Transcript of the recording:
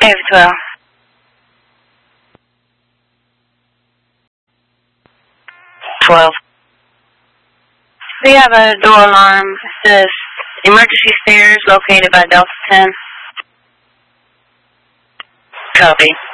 Area 12. We have a door alarm. It says emergency stairs located by Delta 10. Copy.